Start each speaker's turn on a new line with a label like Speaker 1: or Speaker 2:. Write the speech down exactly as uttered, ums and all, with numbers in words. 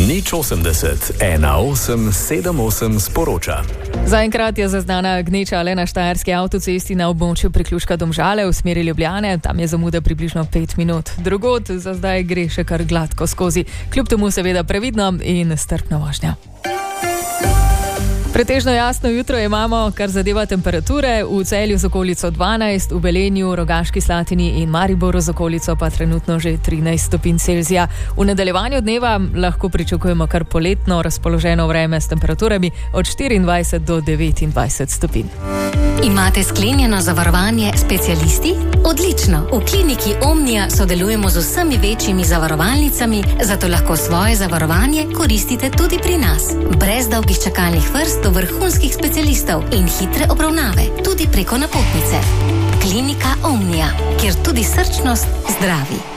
Speaker 1: Nič osemdeset, ena osem sedem osem sporoča.
Speaker 2: Zaenkrat je zaznana gneča le na štajerski avtocesti na območju priključka Domžale v smeri Ljubljane. Tam je zamuda približno pet minut. Drugod za zdaj gre še kar gladko skozi. Kljub temu seveda previdno in strpna vožnja. Pretežno jasno jutro imamo, kar zadeva temperature. V Celju z okolico dvanajst, v Velenju, Rogaški Slatini in Mariboru z okolico pa trenutno že trinajst stopinj Celzija. V nadaljevanju dneva lahko pričakujemo kar poletno razpoloženo vreme s temperaturami od štiriindvajset do devetindvajset stopinj.
Speaker 3: Imate sklenjeno zavarovanje specialisti? Odlično! V kliniki Omnia sodelujemo z vsemi večjimi zavarovalnicami, zato lahko svoje zavarovanje koristite tudi pri nas. Brez dolgih čakalnih vrst do vrhunskih specialistov in hitre obravnave, tudi preko napotnice. Klinika Omnia, kjer tudi srčnost zdravi.